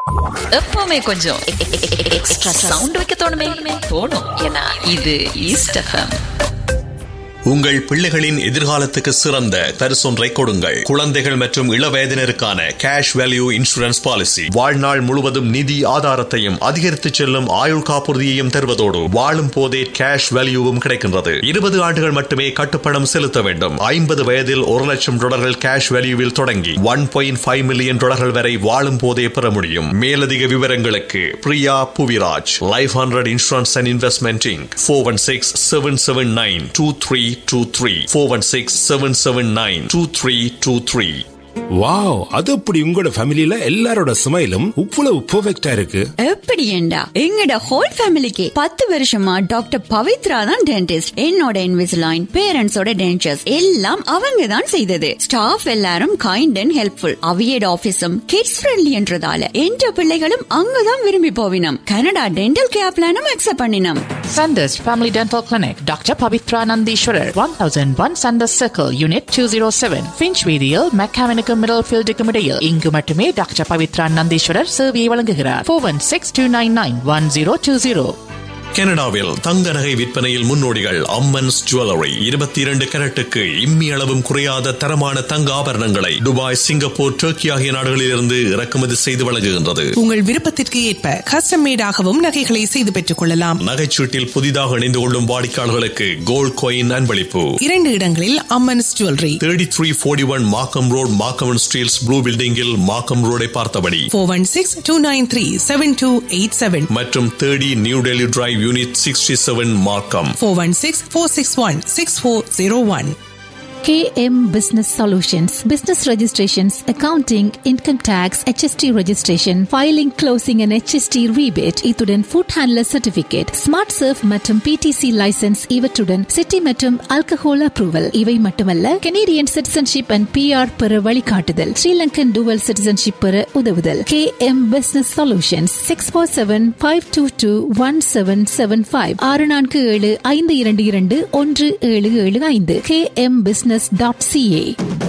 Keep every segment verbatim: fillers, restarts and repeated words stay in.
எப்பவுமே கொஞ்சம் extra sound வைக்க தோணுமே தோணும். ஏன்னா இது ஈஸ்ட் எஃப்எம். உங்கள் பிள்ளைகளின் எதிர்காலத்துக்கு சிறந்த பரிசொன்றை கொடுங்கள். குழந்தைகள் மற்றும் இளவயதினருக்கான கேஷ் வேல்யூ இன்சூரன்ஸ் பாலிசி வாழ்நாள் முழுவதும் நிதி ஆதாரத்தையும் அதிகரித்து செல்லும் ஆயுள் காப்புறுதியையும் தருவதோடு வாழும் போதே கேஷ் வேல்யூவும் கிடைக்கின்றது. இருபது ஆண்டுகள் மட்டுமே கட்டுப்பணம் செலுத்த வேண்டும். ஐம்பது வயதில் ஒரு லட்சம் டாலர்கள் கேஷ் வேல்யூவில் தொடங்கி ஒன் பாயிண்ட் ஃபைவ் மில்லியன் டாலர்கள் வரை வாழும் போதே பெற முடியும். மேலதிக விவரங்களுக்கு Priya Puviraj, life hundred insurance and investment Inc, four one six seven seven nine two three two three four one six seven seven nine two three two three. Wow, அது அப்படி உங்களோட ஃபேமிலில எல்லாரோட ஸ்மைலும் இவ்வளவு பெர்ஃபெக்ட்டா இருக்கு. எப்படி ஏண்டா எங்கட ஹோல் ஃபேமிலிக்கு பத்து வருஷமா டாக்டர் பவித்ரா தான் டென்டிஸ்ட். என்னோட இன்விசிலைன், பேரண்ட்ஸோட டென்டர்ஸ் எல்லாம் அவங்க தான் செய்தது. ஸ்டாஃப் எல்லாரும் kind and helpful. அவியட் ஆபீஸும் kids friendly என்றதால என்ற பிள்ளைகளும் அங்கதான் விரும்பி போவினம். கனடா டென்டல் கேர் பிளானும் அக்செப்ட் பண்ணினோம். Sanders Family Dental Clinic, Doctor Pavitra Nandishwarar, one thousand one Sanders Circle, Unit two oh seven, Finchweedial, Mechanical Middlefield Decomedial. இங்கு மட்டுமே டாக்டர் பவித்ரா நந்தீஸ்வரர் சேவையை வழங்குகிறார். four one six two nine nine one zero two zero. கனடாவில் தங்க நகை விற்பனையில் முன்னோடிகள் Ammans jewellery. இருபத்தி இரண்டு கேரட்டுக்கு இம்மி அளவும் குறையாத தரமான தங்க ஆபரணங்களை துபாய், சிங்கப்பூர், டர்க்கி ஆகிய நாடுகளிலிருந்து இறக்குமதி செய்து வழங்குகின்றது. உங்கள் விருப்பத்திற்கு ஏற்ப கஸ்டம் மேடாகவும் நகைகளை செய்து பெற்றுக் கொள்ளலாம். நகைச்சீட்டில் புதிதாக இணைந்து கொள்ளும் வாடிக்கையாளர்களுக்கு கோல்ட் காயின் அன்பளிப்பு. இரண்டு இடங்களில் Ammans jewellery. Thirty three forty one மார்க்கம் ரோட், மார்க்கம் ஸ்டீல்ஸ் ப்ளூ பில்டிங்கில் மார்க்கம் ரோடை பார்த்தபடி. Four one six two nine three seven two eight seven மற்றும் thirty new Delhi drive, Unit sixty-seven, Markham. four one six four six one six four zero one. K M Business Solutions, business registrations, accounting, income tax, H S T registration, filing, closing and H S T rebate, இத்துடன் food handler certificate, smart surf மற்றும் P T C license, இவற்றுடன் city மற்றும் alcohol approval. இவை மட்டுமல்ல, Canadian citizenship and P R பெற வழிகாட்டுதல், Sri Lankan dual citizenship பெற உதவுதல். K M Business Solutions, six four seven five two two one seven seven five, ஆறு நான்கு ஏழு ஐந்து இரண்டு இரண்டு ஒன்று ஏழு ஏழு ஐந்து. K M Business dot C A.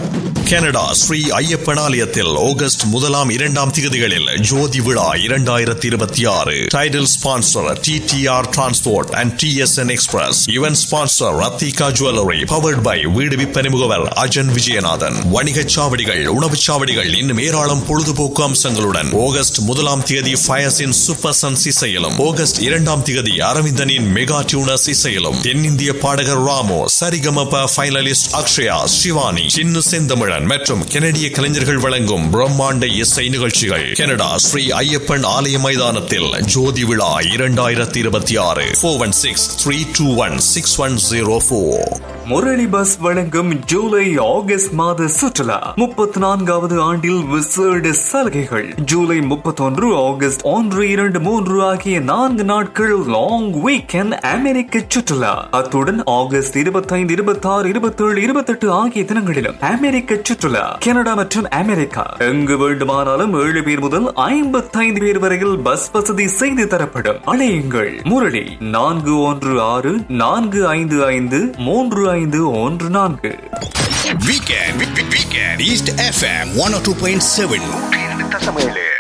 Canada Sri Ayyappan ஆலயத்தில் ஆகஸ்ட் முதலாம் இரண்டாம் திகதிகளில் ஜோதி விழா இரண்டாயிரத்தி இருபத்தி ஆறு. Title sponsor D D R transport and D S N express. Event sponsor Rathika jewellery. Powered by வீடு விற்பனை முகவர் அஜன் விஜயநாதன். வணிகச் சாவடிகள், உணவுச் சாவடிகள், இன்னும் ஏராளம் பொழுதுபோக்கு அம்சங்களுடன் ஆகஸ்ட் முதலாம் திகதி ஃபயர்ஸின் சூப்பர் சன்ஸ் இசையிலும், ஆகஸ்ட் இரண்டாம் திகதி அரவிந்தனின் மெகா டியூனர்ஸ் இசையிலும், தென்னிந்திய பாடகர் ராமோ, சரிகமப ஃபைனலிஸ்ட் அக்ஷயா, சிவானி, சின்னு செந்தமிழன் மற்றும் கனடிய கலைஞர்கள் வழங்கும் பிரம்மாண்ட இசை நிகழ்ச்சிகள். கனடா ஸ்ரீ ஐயப்பன் ஆலய மைதானத்தில் ஜோதி விழா இரண்டாயிரத்தி இருபத்தி ஆறு. Four one six three two one six one zero four. Murali bus வழங்கும் ஜூலை ஆகஸ்ட் மாத சுற்றுலா முப்பத்தி நான்காவது ஆண்டில் விசேட சலுகைகள். ஜூலை முப்பத்தி ஒன்று ஆகஸ்ட் ஒன்று இரண்டு மூன்று ஆகிய நான்கு நாட்கள் லாங் வீக்கெண்ட் அமெரிக்க சுற்றுலா. அத்துடன் ஆகஸ்ட் இருபத்தி ஐந்து இருபத்தி ஆறு இருபத்தி ஏழு இருபத்தி எட்டு ஆகிய தினங்களிலும் அமெரிக்க சுற்றுலா. கனடா மற்றும் அமெரிக்கா எங்கு வேண்டுமானாலும் ஏழு பேர் முதல் ஐம்பத்தி ஐந்து பேர் வரையில் பஸ் வசதி செய்து தரப்படும். அழையுங்கள் முரளி நான்கு ஒன்று ஆறு நான்கு ஐந்து ஐந்து மூன்று ஐந்து ஒன்று நான்கு. Weekend weekend east FM one ஓ டூ பாயிண்ட் செவன்.